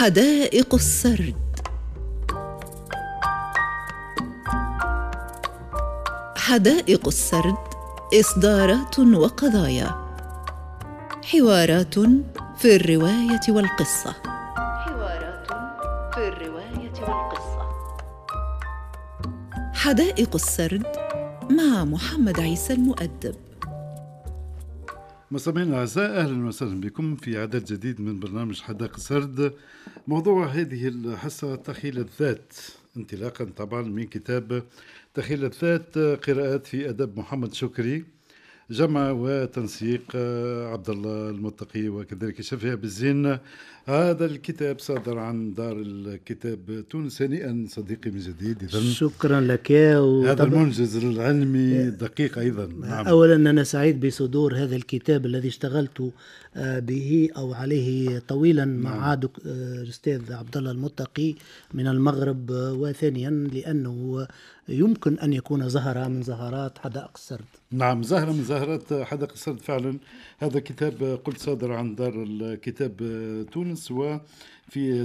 حدائق السرد. حدائق السرد إصدارات وقضايا، حوارات في الرواية والقصة. حدائق السرد مع محمد عيسى المؤدب. مستمعينا الأعزاء، أهلا وسهلا بكم في عدد جديد من برنامج حدائق السرد. موضوع هذه الحصة تخيل الذات، انطلاقا طبعا من كتاب تخيل الذات، قراءات في أدب محمد شكري، جمع وتنسيق عبد الله المتقي وكذلك شفيع بالزين. هذا الكتاب صادر عن دار الكتاب تونس. هنيئا صديقي من جديد. شكرا لك. هذا المنجز العلمي دقيق أيضا. نعم. أولا أنا سعيد بصدور هذا الكتاب الذي اشتغلت به أو عليه طويلا مع الأستاذ عبد الله المتقي من المغرب، وثانيا لأنه يمكن أن يكون زهرة من زهرات حدائق السرد. نعم، زهرة من زهرات حدائق السرد فعلا. هذا كتاب قلت صادر عن دار الكتاب تونس، وفي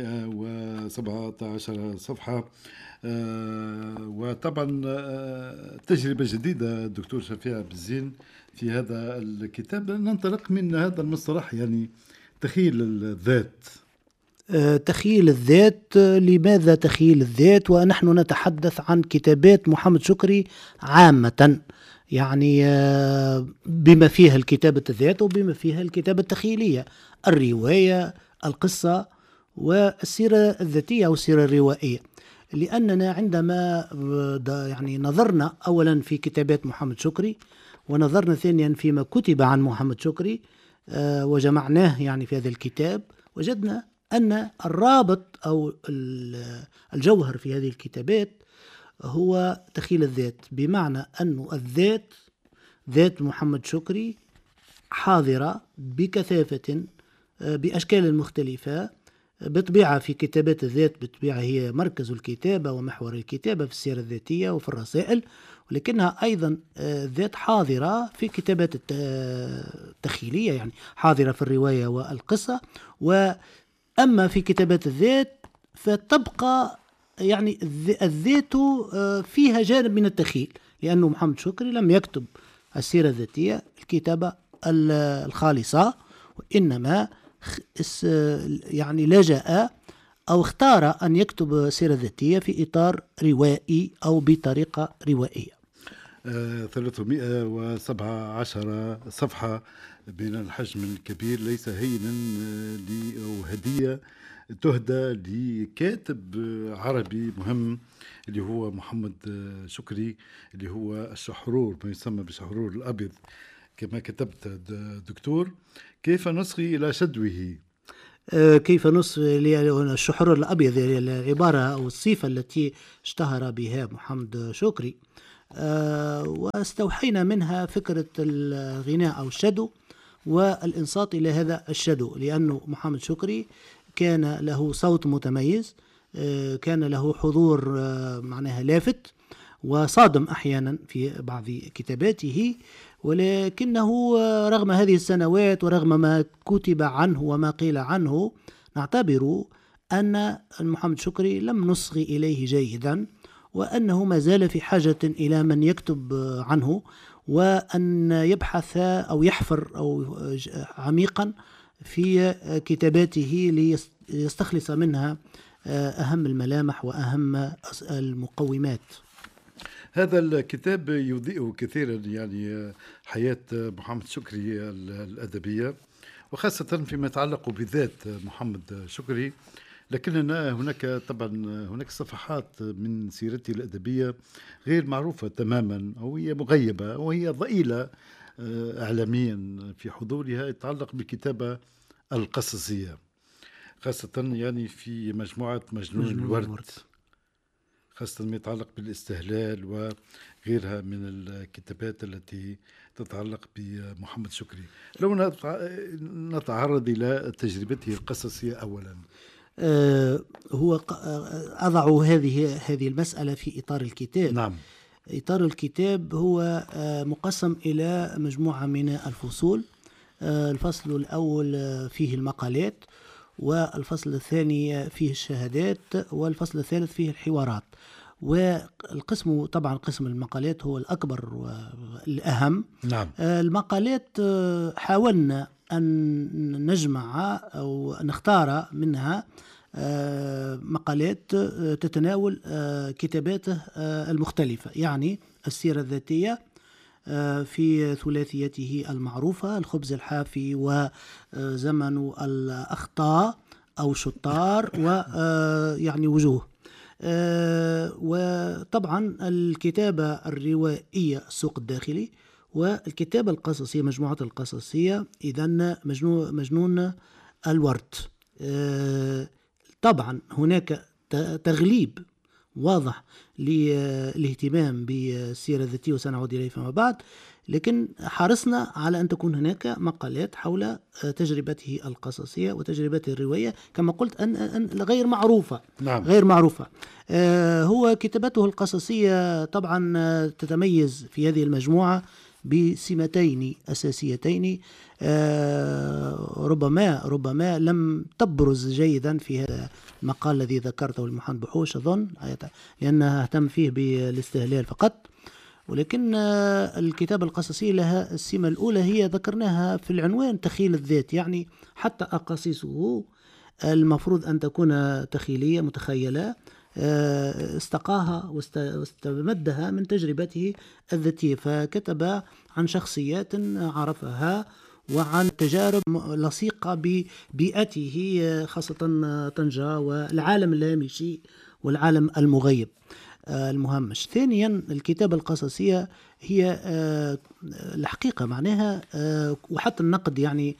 317 صفحة، وطبعا تجربة جديدة الدكتور شفيع بالزين في هذا الكتاب. ننطلق من هذا المصطلح، يعني تخيل الذات. تخيل الذات، لماذا تخيل الذات ونحن نتحدث عن كتابات محمد شكري عامة، يعني بما فيها الكتابة الذات وبما فيها الكتابة التخيلية، الرواية، القصة والسيرة الذاتية أو السيرة الروائية. لأننا عندما يعني نظرنا أولا في كتابات محمد شكري، ونظرنا ثانيا فيما كتب عن محمد شكري وجمعناه يعني في هذا الكتاب، وجدنا أن الرابط أو الجوهر في هذه الكتابات هو تخيل الذات، بمعنى أن الذات، ذات محمد شكري، حاضرة بكثافة بأشكال مختلفة. بطبيعة في كتابات الذات بطبيعة هي مركز الكتابة ومحور الكتابة في السيرة الذاتية وفي الرسائل، ولكنها أيضا الذات حاضرة في كتابات التخيلية، يعني حاضرة في الرواية والقصة. وأما في كتابات الذات فتبقى يعني الذات فيها جانب من التخيل، لأنه محمد شكري لم يكتب السيرة الذاتية الكتابة الخالصة، وإنما يعني لجأ أو اختار أن يكتب سيرة ذاتية في إطار روائي أو بطريقة روائية. 317 صفحة من الحجم الكبير، ليس هينا أو هدية تهدى لكاتب عربي مهم اللي هو محمد شكري، اللي هو الشحرور، ما يسمى بالشحرور الأبيض كما كتبت دكتور. كيف نصغي إلى شدوه؟ كيف نصغي الشحرور الأبيض، العبارة أو الصفة التي اشتهر بها محمد شكري، واستوحينا منها فكرة الغناء أو الشدو والإنصات إلى هذا الشدو، لأنه محمد شكري كان له صوت متميز، كان له حضور معناها لافت وصادم أحيانا في بعض كتاباته، ولكنه رغم هذه السنوات ورغم ما كتب عنه وما قيل عنه، نعتبر أن محمد شكري لم نصغي إليه جيدا، وأنه ما زال في حاجة إلى من يكتب عنه، وأن يبحث أو يحفر أو عميقا في كتاباته ليستخلص منها أهم الملامح وأهم المقومات. هذا الكتاب يضيء كثيرا يعني حياة محمد شكري الأدبية، وخاصة فيما يتعلق بذات محمد شكري. لكننا هناك طبعا هناك صفحات من سيرته الأدبية غير معروفة تماما، أو هي مغيبة أو هي ضئيلة إعلاميا في حضورها، يتعلق بالكتابة القصصية، خاصة يعني في مجموعة مجنون الورد، خاصة ما يتعلق بالاستهلال وغيرها من الكتابات التي تتعلق بمحمد شكري. لو نتعرض إلى تجربته القصصية أولا. هو أضع هذه المسألة في إطار الكتاب. نعم. إطار الكتاب هو مقسم إلى مجموعة من الفصول. الفصل الأول فيه المقالات، والفصل الثاني فيه الشهادات، والفصل الثالث فيه الحوارات. والقسم طبعا قسم المقالات هو الأكبر والأهم. نعم. المقالات حاولنا أن نجمع أو نختار منها مقالات تتناول كتاباته المختلفة، يعني السيرة الذاتية في ثلاثيته المعروفة: الخبز الحافي وزمن الأخطاء أو شطار ويعني وجوه. وطبعا الكتابة الروائية السوق الداخلي، والكتابة القصصية مجموعة القصصية إذن مجنون الورد. طبعا هناك تغليب واضح للاهتمام بالسيرة الذاتية وسنعود إليه فيما بعد، لكن حرصنا على أن تكون هناك مقالات حول تجربته القصصية وتجربته الرواية، كما قلت أن غير معروفة. نعم. غير معروفة. هو كتابته القصصية طبعا تتميز في هذه المجموعة بسمتين أساسيتين ربما لم تبرز جيدا في هذا المقال الذي ذكرته لمحمد بحوش أظن، لأنها اهتم فيه بالاستهلال فقط. ولكن الكتابة القصصية لها السمة الأولى هي ذكرناها في العنوان: تخيل الذات. يعني حتى أقاصيصه المفروض أن تكون تخيلية متخيلة، استقاها واستمدها من تجربته الذاتية، فكتب عن شخصيات عرفها وعن تجارب لصيقة ببيئته، خاصة طنجة والعالم الهامشي والعالم المغيب المهمش. ثانيا الكتابة القصصية هي الحقيقة معناها، وحتى النقد يعني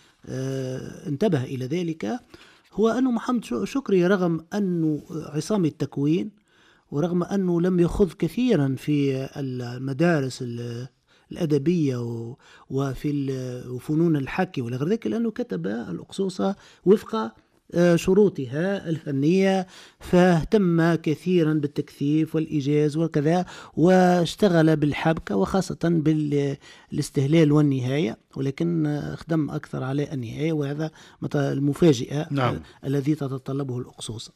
انتبه إلى ذلك، هو أنه محمد شكري رغم أنه عصام التكوين، ورغم أنه لم يخض كثيرا في المدارس الأدبية وفي وفنون الحكي وغير ذلك، لأنه كتب الأقصوصة وفق شروطها الفنية، فاهتم كثيرا بالتكثيف والإيجاز وكذا، واشتغل بالحبكة وخاصة بالاستهلال والنهاية، ولكن اخدم أكثر على النهاية، وهذا المفاجئة. نعم. الذي تتطلبه الأقصوصة،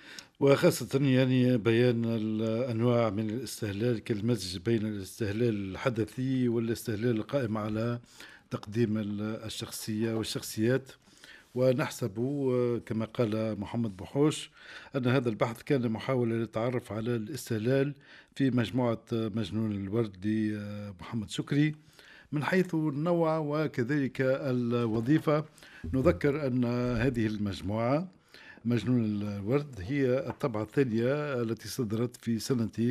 وخاصة يعني بيان الأنواع من الاستهلال كالمزج بين الاستهلال الحدثي والاستهلال القائم على تقديم الشخصية والشخصيات. ونحسب كما قال محمد بحوش أن هذا البحث كان محاولة للتعرف على الاستهلال في مجموعة مجنون الورد لمحمد شكري من حيث النوع وكذلك الوظيفة. نذكر أن هذه المجموعة مجنون الورد هي الطبعة الثانية التي صدرت في سنة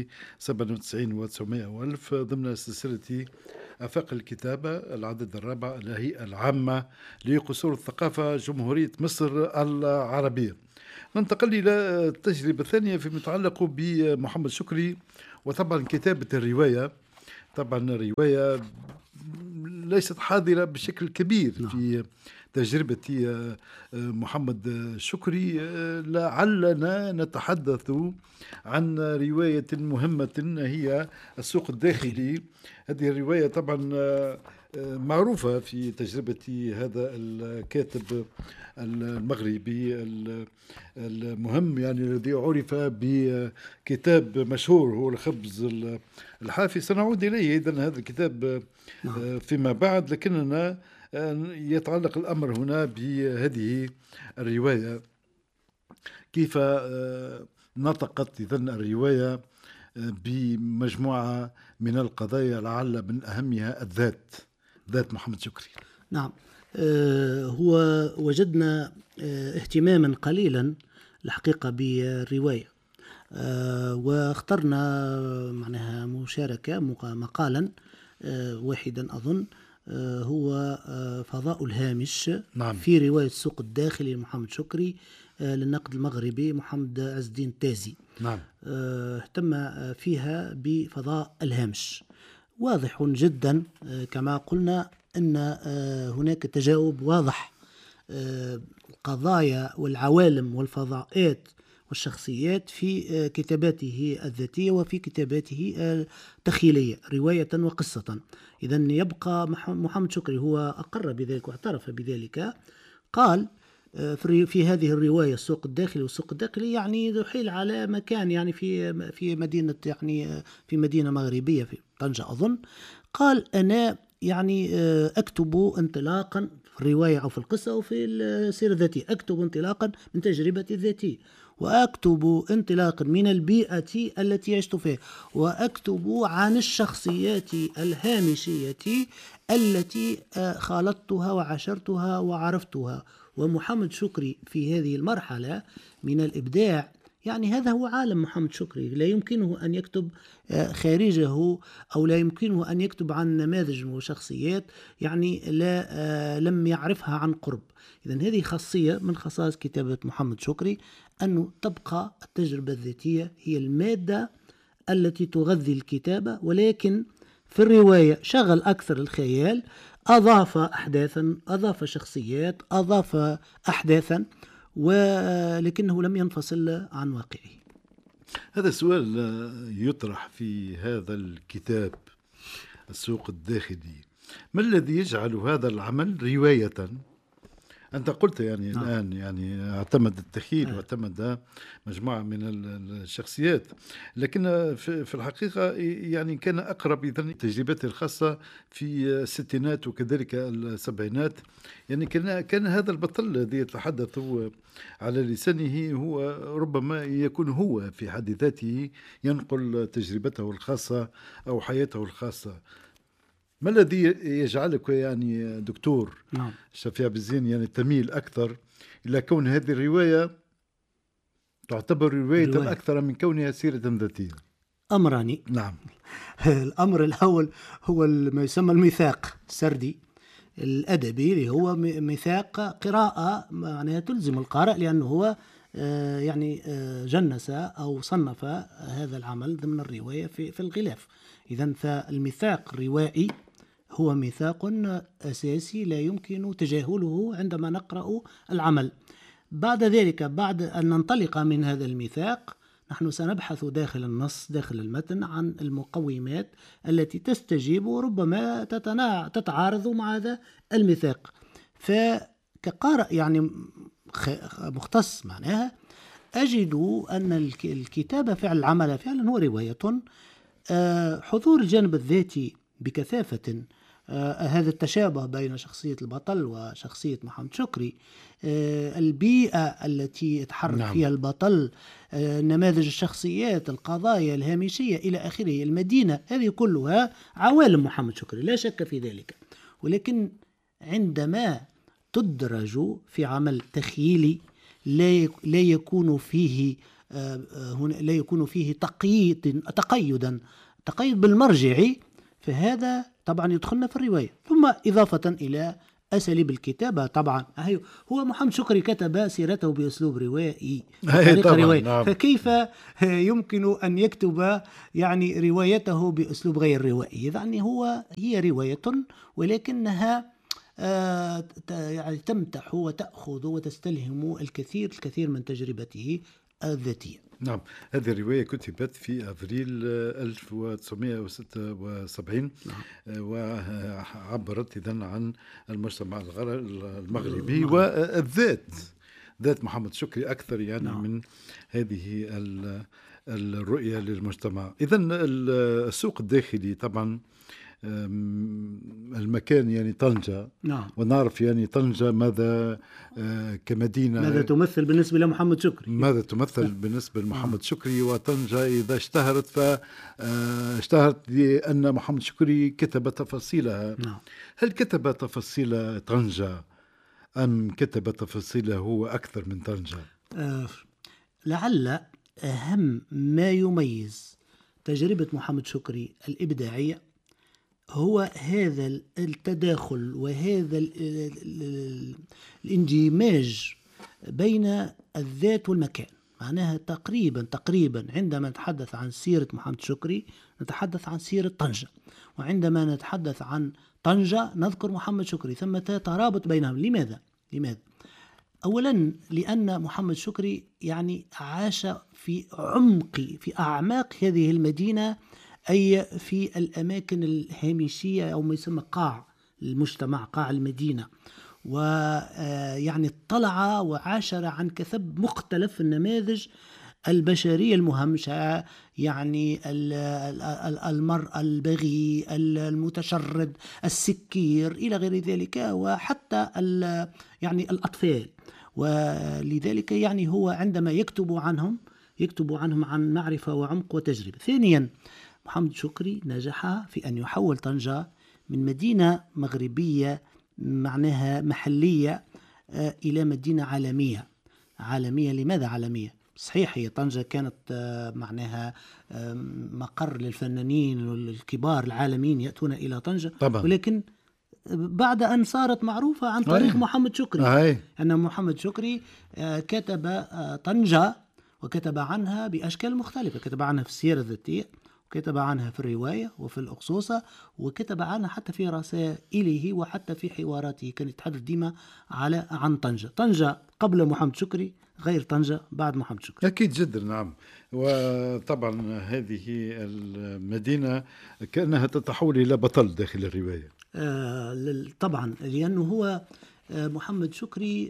97 و900 وألف ضمن سلسلة آفاق الكتابة العدد الرابع الهيئة العامة لقصور الثقافة جمهورية مصر العربية. ننتقل إلى التجربة الثانية في متعلق بمحمد شكري، وطبعا كتابة الرواية. طبعا الرواية ليست حاضرة بشكل كبير في تجربة محمد شكري. لعلنا نتحدث عن رواية مهمة هي السوق الداخلي. هذه الرواية طبعا معروفة في تجربة هذا الكاتب المغربي المهم، يعني الذي عرف بكتاب مشهور هو الخبز الحافي. سنعود إليه إذن هذا الكتاب فيما بعد، لكننا يتعلق الأمر هنا بهذه الرواية. كيف نطقت إذن الرواية بمجموعة من القضايا لعل من أهمها الذات، ذات محمد شكري. نعم. هو وجدنا اهتماما قليلا الحقيقة بالرواية، واخترنا معناها مشاركة مقالا واحدا أظن، هو فضاء الهامش. نعم. في رواية السوق الداخلي لمحمد شكري للنقد المغربي محمد عز الدين التازي. نعم. اهتم فيها بفضاء الهامش. واضح جدا كما قلنا أن هناك تجاوب واضح، القضايا والعوالم والفضاءات والشخصيات في كتاباته الذاتية وفي كتاباته التخيلية رواية وقصة. إذن يبقى محمد شكري هو أقر بذلك واعترف بذلك، قال في هذه الرواية السوق الداخلي والسوق الداخلي يعني يحيل على مكان يعني في مدينة يعني في مدينة مغربية في طنجة أظن. قال أنا يعني أكتب انطلاقا في الرواية أو في القصة أو في السيرة الذاتية، أكتب انطلاقا من تجربتي الذاتية، وأكتب انطلاقا من البيئة التي عشت فيها، وأكتب عن الشخصيات الهامشية التي خالطتها وعاشرتها وعرفتها. ومحمد شكري في هذه المرحلة من الإبداع يعني هذا هو عالم محمد شكري، لا يمكنه أن يكتب خارجه أو لا يمكنه أن يكتب عن نماذج وشخصيات يعني لم يعرفها عن قرب. إذن هذه خاصية من خصائص كتابة محمد شكري، أنه تبقى التجربة الذاتية هي المادة التي تغذي الكتابة، ولكن في الرواية شغل أكثر الخيال، أضاف أحداثا، أضاف شخصيات، أضاف أحداثا، ولكنه لم ينفصل عن واقعه. هذا السؤال يطرح في هذا الكتاب السوق الداخلي: ما الذي يجعل هذا العمل رواية؟ أنت قلت يعني الآن يعني اعتمد التخيل واعتمد مجموعة من الشخصيات، لكن في الحقيقة يعني كان أقرب إذن تجربتي الخاصة في الستينات وكذلك السبعينات. يعني كان هذا البطل الذي يتحدث على لسانه هو ربما يكون هو في حد ذاته ينقل تجربته الخاصة أو حياته الخاصة. ما الذي يجعلك يعني دكتور شفيع بالزين يعني تميل أكثر إلى كون هذه الرواية تعتبر رواية أكثر من كونها سيرة ذاتية؟ أمران. نعم. الأمر الأول هو ما يسمى الميثاق السردي الأدبي، اللي هو ميثاق قراءة معناها تلزم القارئ، لأنه هو يعني جنس أو صنف هذا العمل ضمن الرواية في الغلاف. إذن فالميثاق الروائي هو ميثاق أساسي لا يمكن تجاهله عندما نقرأ العمل. بعد ذلك بعد أن ننطلق من هذا الميثاق نحن سنبحث داخل النص داخل المتن عن المقومات التي تستجيب وربما تتعارض مع هذا الميثاق. فكقارئ يعني مختص معناها أجد أن الكتابة فعل العمل فعلا هو رواية. حضور الجانب الذاتي بكثافة، هذا التشابه بين شخصية البطل وشخصية محمد شكري، البيئة التي يتحرك فيها البطل، نماذج الشخصيات، القضايا الهامشية إلى آخره، المدينة، هذه كلها عوالم محمد شكري لا شك في ذلك. ولكن عندما تدرج في عمل تخيلي لا يكون فيه تقييد بالمرجعي، فهذا طبعا يدخلنا في الرواية. ثم إضافة إلى أساليب الكتابة، طبعا هو محمد شكري كتب سيرته بأسلوب روائي رواية. نعم. فكيف يمكن أن يكتب يعني روايته بأسلوب غير روائي؟ يعني هي رواية ولكنها يعني تمتح وتأخذ وتستلهم الكثير من تجربته الذاتية. نعم. هذه الرواية كتبت في أفريل 1976 وعبرت إذن عن المجتمع المغربي والذات ذات محمد شكري أكثر يعني من هذه الرؤية للمجتمع. إذن السوق الداخلي طبعا المكان يعني طنجة. ونعرف يعني طنجة ماذا كمدينة ماذا تمثل بالنسبة لمحمد شكري، ماذا تمثل بالنسبة لمحمد شكري. وطنجة إذا اشتهرت فاشتهرت لأن محمد شكري كتب تفاصيلها. هل كتب تفاصيل طنجة أم كتب تفاصيله هو أكثر من طنجة؟ لعل أهم ما يميز تجربة محمد شكري الإبداعية هو هذا التداخل وهذا الاندماج بين الذات والمكان. معناها تقريبا عندما نتحدث عن سيرة محمد شكري نتحدث عن سيرة طنجة، وعندما نتحدث عن طنجة نذكر محمد شكري. ثم ترابط بينهم. لماذا؟ أولا لأن محمد شكري يعني عاش في أعماق هذه المدينة، أي في الأماكن الهامشية أو ما يسمى قاع المجتمع، قاع المدينة. ويعني اطلع وعاشر عن كثب مختلف النماذج البشرية المهمشة، يعني المرأة البغي المتشرد السكير إلى غير ذلك، وحتى يعني الأطفال. ولذلك يعني هو عندما يكتب عنهم عن معرفة وعمق وتجربة. ثانيا، محمد شكري نجح في أن يحول طنجة من مدينة مغربية معناها محلية إلى مدينة عالمية. لماذا عالمية؟ صحيح هي طنجة كانت معناها مقر للفنانين والكبار العالمين يأتون إلى طنجة طبعا. ولكن بعد أن صارت معروفة عن طريق محمد شكري، أن محمد شكري كتب طنجة وكتب عنها بأشكال مختلفة، كتب عنها في السيرة الذاتية، وكتب عنها في الرواية وفي الأقصوصة، وكتب عنها حتى في رسائله وحتى في حواراته، كان يتحدث ديما عن طنجة قبل محمد شكري غير طنجة بعد محمد شكري. أكيد جدا، نعم. وطبعا هذه المدينة كأنها تتحول إلى بطل داخل الرواية. طبعا، لأنه هو محمد شكري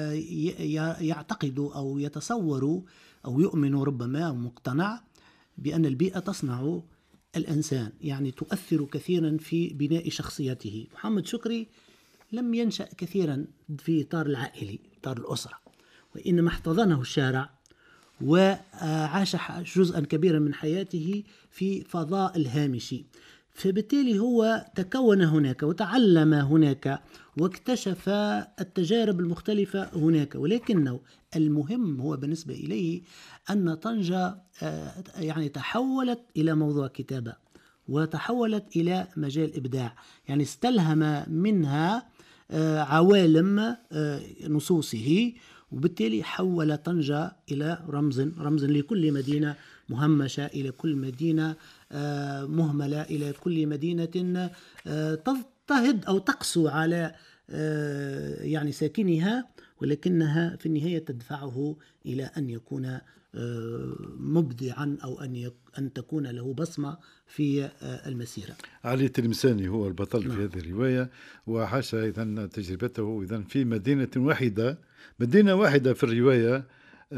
يعتقد أو يتصور أو يؤمن ربما أو مقتنع بأن البيئة تصنع الإنسان، يعني تؤثر كثيرا في بناء شخصيته. محمد شكري لم ينشأ كثيرا في إطار العائلي، إطار الأسرة، وإنما احتضنه الشارع وعاش جزءا كبيرا من حياته في فضاء الهامشي. فبالتالي هو تكون هناك وتعلم هناك واكتشف التجارب المختلفة هناك. ولكنه المهم هو بالنسبة إليه أن طنجة يعني تحولت إلى موضوع كتابة وتحولت إلى مجال إبداع، يعني استلهم منها عوالم نصوصه، وبالتالي حول طنجة إلى رمز لكل مدينة مهمشة، إلى كل مدينة مهملة، إلى كل مدينة تضطهد أو تقسو على يعني ساكنها، ولكنها في النهاية تدفعه إلى أن يكون مبدعا أو أن تكون له بصمة في المسيرة. علي التلمساني هو البطل في هذه الرواية، وعاش إذن تجربته إذن في مدينة واحدة في الرواية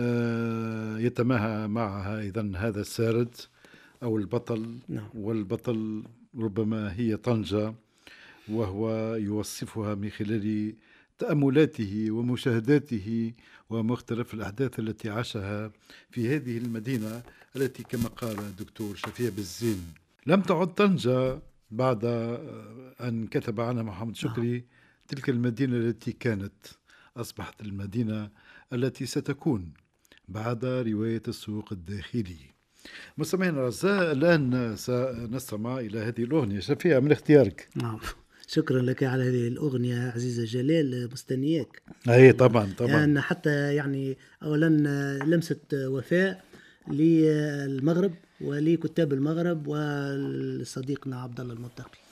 يتماهى معها إذن هذا السارد أو البطل. والبطل ربما هي طنجة، وهو يوصفها من خلال تأملاته ومشاهداته ومختلف الأحداث التي عاشها في هذه المدينة التي كما قال الدكتور شفيع بالزين لم تعد طنجة بعد أن كتب عنها محمد شكري. تلك المدينة التي كانت أصبحت المدينة التي ستكون بعد رواية السوق الداخلي. مستمعينا الأعزاء، الآن سنستمع إلى هذه الأغنية. شفيع، من اختيارك. نعم، شكرا لك على هذه الأغنية عزيزة جلال، مستنياك. أي طبعا يعني حتى يعني أولا لمسة وفاء للمغرب ولكتاب المغرب ولصديقنا عبد الله المتقي.